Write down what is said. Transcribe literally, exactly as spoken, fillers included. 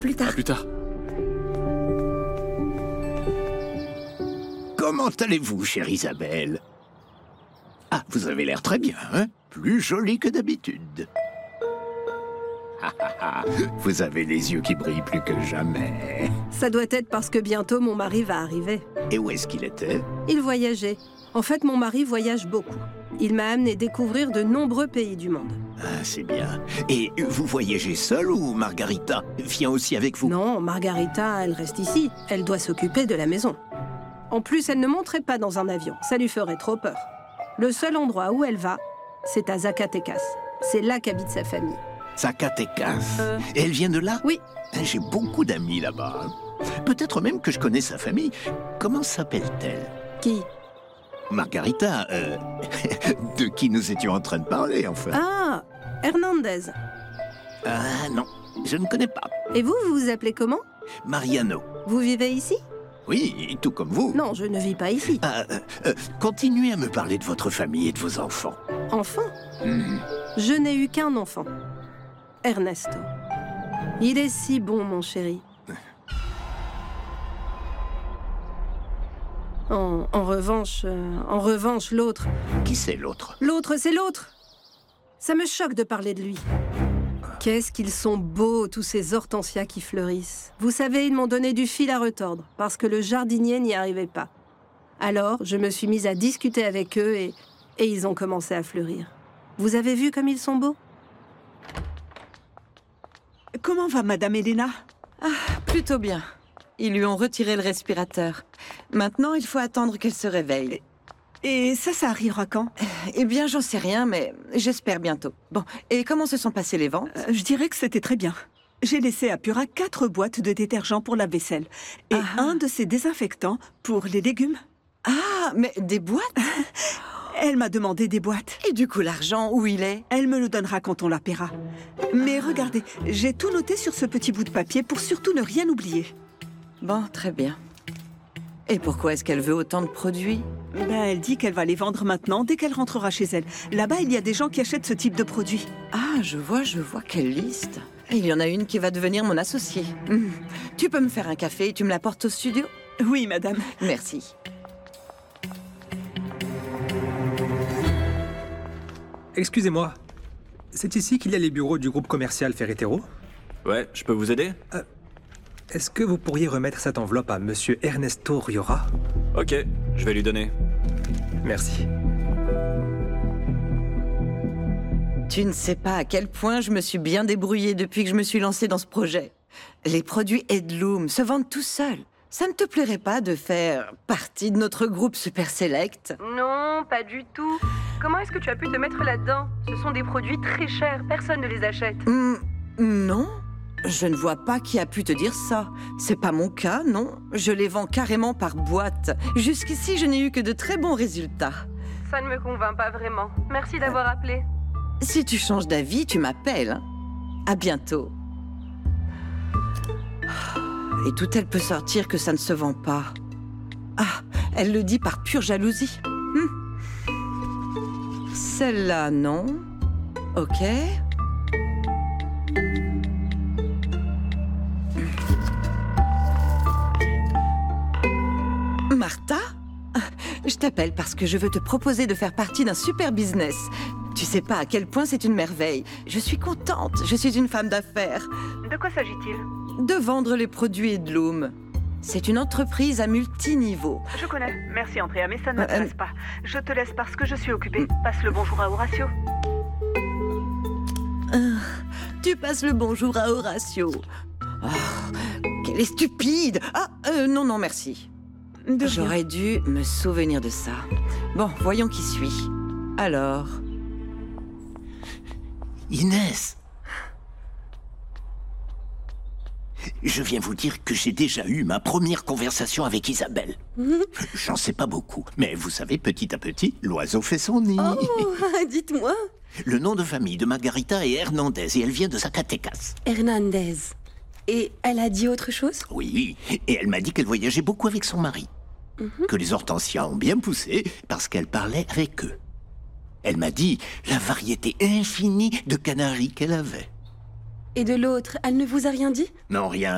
Plus tard. À plus tard. Comment allez-vous, chère Isabelle? Ah, vous avez l'air très bien, hein? Plus jolie que d'habitude. Ah, ah, ah. Vous avez les yeux qui brillent plus que jamais. Ça doit être parce que bientôt mon mari va arriver. Et où est-ce qu'il était? Il voyageait. En fait, mon mari voyage beaucoup. Il m'a amené découvrir de nombreux pays du monde. Ah, c'est bien. Et vous voyagez seul ou Margarita vient aussi avec vous? Non, Margarita, elle reste ici. Elle doit s'occuper de la maison. En plus, elle ne monterait pas dans un avion. Ça lui ferait trop peur. Le seul endroit où elle va, c'est à Zacatecas. C'est là qu'habite sa famille. Zacatecas. Euh... Et elle vient de là? Oui. J'ai beaucoup d'amis là-bas. Peut-être même que je connais sa famille. Comment s'appelle-t-elle? Qui? Margarita, euh, de qui nous étions en train de parler, enfin. Ah, Hernandez. Ah non, je ne connais pas. Et vous, vous vous appelez comment? Mariano. Vous vivez ici? Oui, tout comme vous. Non, je ne vis pas ici. Ah, euh, euh, continuez à me parler de votre famille et de vos enfants. Enfant? Mmh. Je n'ai eu qu'un enfant. Ernesto. Il est si bon, mon chéri. En, en revanche, euh, en revanche, l'autre... Qui c'est l'autre? L'autre, c'est l'autre! Ça me choque de parler de lui. Qu'est-ce qu'ils sont beaux, tous ces hortensias qui fleurissent. Vous savez, ils m'ont donné du fil à retordre, parce que le jardinier n'y arrivait pas. Alors, je me suis mise à discuter avec eux et, et ils ont commencé à fleurir. Vous avez vu comme ils sont beaux? Comment va Madame Elena? Ah, plutôt bien. Ils lui ont retiré le respirateur. Maintenant, il faut attendre qu'elle se réveille. Et ça, ça arrivera quand? Eh bien, j'en sais rien, mais j'espère bientôt. Bon, et comment se sont passées les ventes? euh, Je dirais que c'était très bien. J'ai laissé à Pura quatre boîtes de détergent pour la vaisselle. Et ah. un de ces désinfectants pour les légumes. Ah, mais des boîtes? Elle m'a demandé des boîtes. Et du coup, l'argent, où il est? Elle me le donnera quand on la paiera. Mais ah. regardez, j'ai tout noté sur ce petit bout de papier pour surtout ne rien oublier. Bon, très bien. Et pourquoi est-ce qu'elle veut autant de produits? Ben, elle dit qu'elle va les vendre maintenant, dès qu'elle rentrera chez elle. Là-bas, il y a des gens qui achètent ce type de produits. Ah, je vois, je vois. Quelle liste. Et il y en a une qui va devenir mon associée. Mmh. Tu peux me faire un café et tu me l'apportes au studio? Oui, madame. Merci. Excusez-moi, c'est ici qu'il y a les bureaux du groupe commercial Ferretero? Ouais, je peux vous aider? euh, Est-ce que vous pourriez remettre cette enveloppe à Monsieur Ernesto Riora? Ok, je vais lui donner. Merci. Tu ne sais pas à quel point je me suis bien débrouillée depuis que je me suis lancée dans ce projet. Les produits Headloom se vendent tout seuls. Ça ne te plairait pas de faire partie de notre groupe Super Select? Non, pas du tout. Comment est-ce que tu as pu te mettre là-dedans? Ce sont des produits très chers, personne ne les achète. Mmh, non, je ne vois pas qui a pu te dire ça. C'est pas mon cas, non. Je les vends carrément par boîte. Jusqu'ici, je n'ai eu que de très bons résultats. Ça ne me convainc pas vraiment. Merci d'avoir appelé. Si tu changes d'avis, tu m'appelles. Hein. À bientôt. Et tout elle peut sortir que ça ne se vend pas. Ah, elle le dit par pure jalousie. Hum. Celle-là, non. Ok. Martha? Je t'appelle parce que je veux te proposer de faire partie d'un super business. Tu sais pas à quel point c'est une merveille. Je suis contente, je suis une femme d'affaires. De quoi s'agit-il? De vendre les produits Headloom. C'est une entreprise à multiniveau. Je connais. Merci, Andrea, mais ça ne Euh, m'intéresse euh, pas. Je te laisse parce que je suis occupée. Passe le bonjour à Horacio. Euh, tu passes le bonjour à Horacio. Oh, qu'elle est stupide. Ah, euh, non, non, merci. De rien. J'aurais dû me souvenir de ça. Bon, voyons qui suis. Alors... Inès! Je viens vous dire que j'ai déjà eu ma première conversation avec Isabelle. J'en sais pas beaucoup, mais vous savez, petit à petit, l'oiseau fait son nid. Oh, dites-moi. Le nom de famille de Margarita est Hernandez et elle vient de Zacatecas. Hernandez. Et elle a dit autre chose? Oui, et elle m'a dit qu'elle voyageait beaucoup avec son mari. Mm-hmm. Que les hortensias ont bien poussé parce qu'elle parlait avec eux. Elle m'a dit la variété infinie de canaries qu'elle avait. Et de l'autre, elle ne vous a rien dit? Non, rien.